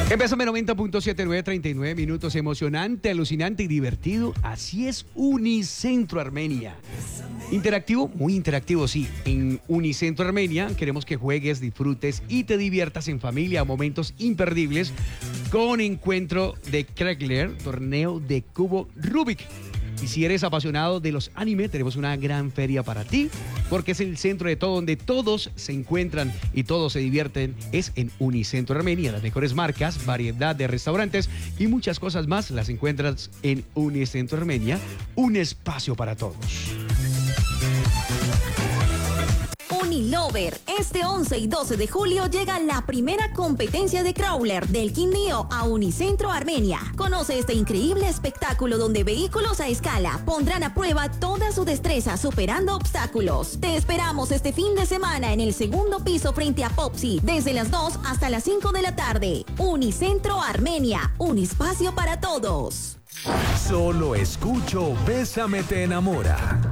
Empezame 90.79, 39 minutos. Emocionante, alucinante y divertido. Así es Unicentro Armenia. Interactivo, muy interactivo, sí. En Unicentro Armenia queremos que juegues, disfrutes y te diviertas en familia a momentos imperdibles con encuentro de Kregler, torneo de cubo Rubik. Y si eres apasionado de los anime, tenemos una gran feria para ti, porque es el centro de todo, donde todos se encuentran y todos se divierten. Es en Unicentro Armenia. Las mejores marcas, variedad de restaurantes y muchas cosas más las encuentras en Unicentro Armenia, un espacio para todos. Unilover, este 11 y 12 de julio llega la primera competencia de crawler del Quindío a Unicentro Armenia. Conoce este increíble espectáculo donde vehículos a escala pondrán a prueba toda su destreza superando obstáculos. Te esperamos este fin de semana en el segundo piso frente a Popsi, desde las 2 hasta las 5 de la tarde. Unicentro Armenia, un espacio para todos. Solo escucho Bésame te enamora.